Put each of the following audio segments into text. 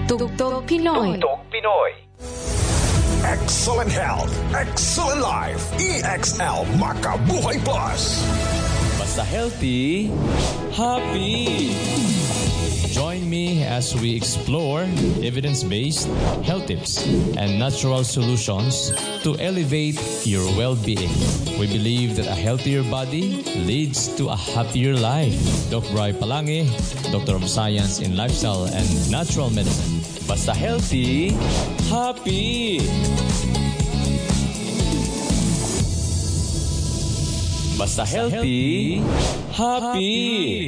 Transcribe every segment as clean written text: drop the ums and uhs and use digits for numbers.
Tugtog Pinoy. Tugtog Pinoy. Excellent health, excellent life. EXL Makabuhay Plus. Basta healthy, happy. Join me as we explore evidence-based health tips and natural solutions to elevate your well-being. We believe that a healthier body leads to a happier life. Dr. Bri Palangi, Doctor of Science in Lifestyle and Natural Medicine. Basta healthy, happy. Basta healthy, happy.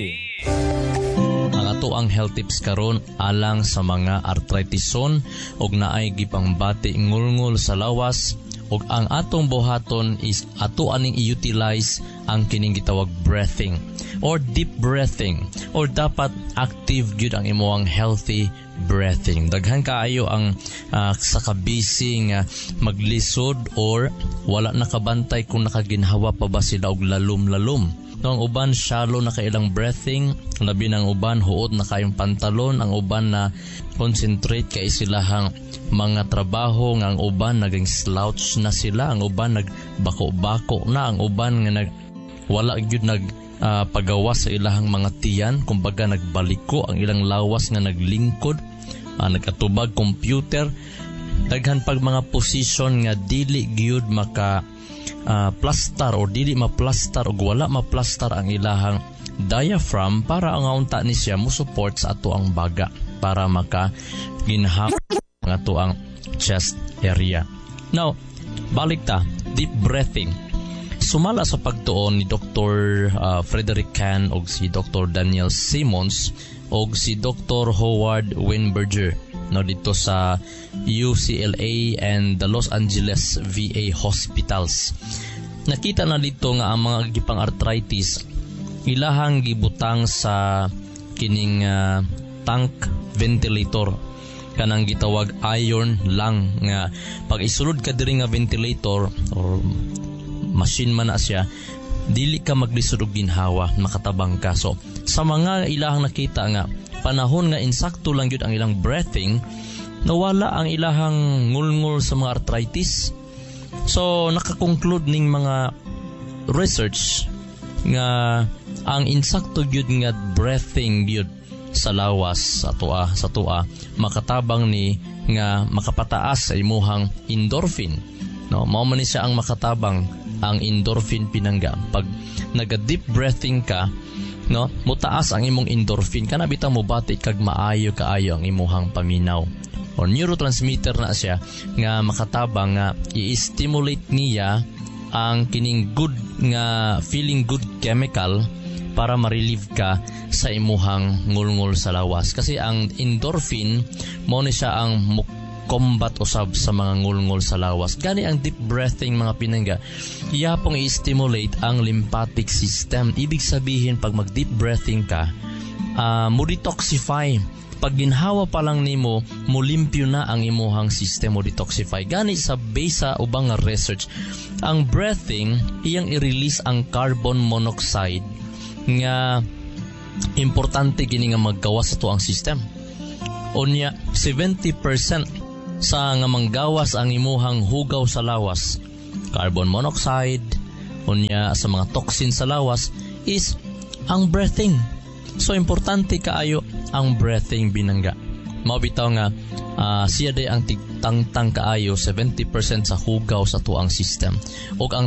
Ang ato ang health tips karon alang sa mga arthritison ug naay gipangbati ngulngul sa lawas ug ang atong buhaton is ato aning i-utilize ang kining gitawag breathing or deep breathing or dapat active gyud ang imong healthy breathing. Daghan kaayo ang sa kabisi nga maglisod or wala nakabantay kung nakaginhawa pa ba sila og lalom-lalom. No, ang uban shallow na kailang breathing, labi ng uban huot na kayong pantalon, ang uban na concentrate kay silahang mga trabaho, nga ang uban naging slouch na sila, ang uban nagbako-bako na, ang uban nga wala gyud pagawas sa ilahang mga tiyan, kumbaga nagbaliko ang ilang lawas nga naglingkod, nagkatubag computer, daghan pag mga position nga dili gyud maka plaster or dili ma-plaster o wala ma-plaster ang ilahang diaphragm para ang unta ni siya mo support sa ato ang baga para maka ginhap ang ato ang chest area. Now, balik ta, deep breathing. Sumala sa pagtuon ni Dr. Frederick Kahn o si Dr. Daniel Simmons o si Dr. Howard Weinberger dito sa UCLA and the Los Angeles VA Hospitals. Nakita na dito nga ang mga gipang arthritis ilahang gibutang sa kining tank ventilator kanang gitawag iron lung nga pag isulod ka diri nga ventilator or machine man na siya, dili ka maglisod og ginhawa, makatabang ka. So sa mga ilahang nakita nga panahon nga insakto lang yun ang ilang breathing, nawala ang ilahang ngulngul sa mga arthritis. So nakakonclude ning mga research nga ang insakto yun nga breathing yun sa lawas sa tua makatabang ni nga makapataas sa imuhang endorphin. No, mao man ni siya ang makatabang ang endorphin pinangga. Pag naga-deep breathing ka, no, mutaas ang imong endorphin kana bitang mobati kag maayo kaayo ang imuhang paminaw. O neurotransmitter na siya nga makatabang nga i-stimulate niya ang kining good nga feeling good chemical para ma-relieve ka sa imuhang ngulngul sa lawas. Kasi ang endorphin mo ni siya ang combat usab sa mga ngulngul sa lawas. Gani ang deep breathing mga pinangga, iyapong i-stimulate ang lymphatic system. Ibig sabihin pag mag-deep breathing ka, mo detoxify. Pag ginhawa pa lang nimo, mulimpyo na ang imuhang system mo detoxify. Gani sa base sa ubang research, ang breathing iyang i-release ang carbon monoxide nga importante gini nga maggawas sa to ang system. Unya 70% sa nga manggawas ang imuhang hugaw sa lawas, carbon monoxide, unya sa mga toxin sa lawas is ang breathing. So importante kaayo ang breathing binangga. Mabitaw nga siya day ang tigtangtang kaayo 70% sa hugaw sa tuang system. O ang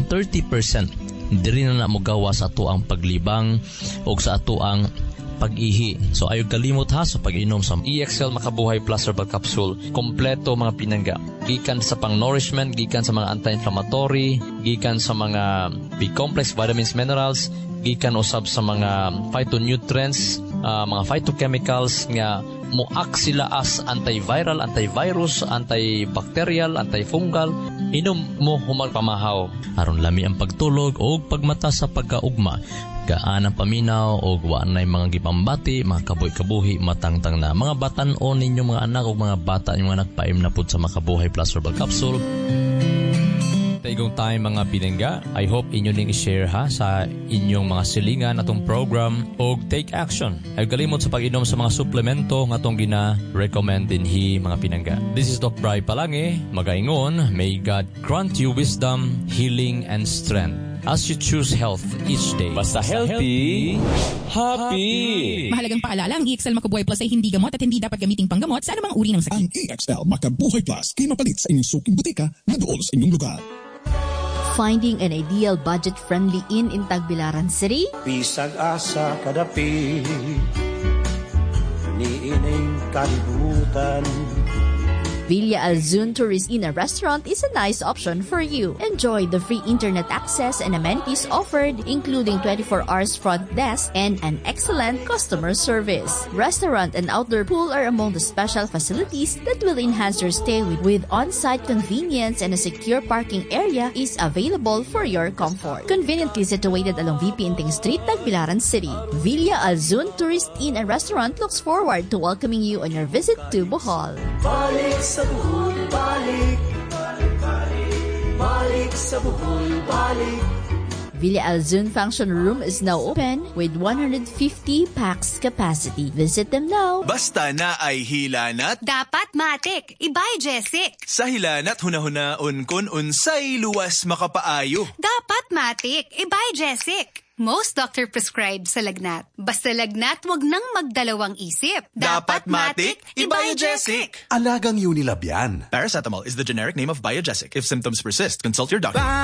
30% diri na mo gawas sa tuang paglibang o sa tuang pag-ihi. So ayaw kalimot ha sa pag-inom sa EXL Makabuhay Plus Herbal Capsule. Kompleto mga pinangga. Gikan sa pang-nourishment, gikan sa mga anti-inflammatory, gikan sa mga B-complex, vitamins, minerals, gikan usab sa mga phytonutrients, mga phytochemicals nga muak sila as antiviral, antivirus, antibacterial, antifungal. Inom mo humagpamahaw aron lami ang pagtulog o pagmata sa pagkaugma. Gaan ang paminaw o waan na mga gipambati, mga kabuhi-kabuhi, matangtang na. Mga batan-on ninyo mga anak o mga bata yung mga nagpaim na po sa Makabuhay Plus Herbal Capsule. Taigong time mga pinangga, I hope inyo ning i-share ha sa inyong mga silingan atong program o take action. Ay kalimot sa pag-inom sa mga suplemento nga atong gina-recommend dinhi mga pinangga. This is Doc Bri Palange, magaingon, may God grant you wisdom, healing, and strength as you choose health each day. Basta healthy, happy! Mahalagang paalala, ang EXL Makabuhay Plus ay hindi gamot at hindi dapat gamiting panggamot sa anumang uri ng sakit. Ang EXL Makabuhay Plus ay mapalit sa inyong suking butika na doon sa inyong lugar. Finding an ideal budget-friendly inn in Tagbilaran City? Bisag asa kadapi, niining kalibutan. Villa Alzun Tourist Inn and Restaurant is a nice option for you. Enjoy the free internet access and amenities offered, including 24 hours front desk and an excellent customer service. Restaurant and outdoor pool are among the special facilities that will enhance your stay with on-site convenience, and a secure parking area is available for your comfort. Conveniently situated along VP Inting Street, Tagbilaran City. Villa Alzun Tourist Inn and Restaurant looks forward to welcoming you on your visit to Bohol. Balik sa Bohol, balik. Balik sa Bohol, balik. Villa Alzun Function Room is now open with 150 pax capacity. Visit them now. Basta na ay hilanat. Dapat matik. Ibay Jessic. Sa hilanat hunahunaon kun unsay luwas makapaayo. Dapat matik. Ibay Jessic. Most doctor prescribed sa lagnat. Basta lagnat, wag nang magdalawang isip. Dapat matik, Ibay-Jessic. Alagang Unilab yan. Paracetamol is the generic name of Biogesic. If symptoms persist, consult your doctor.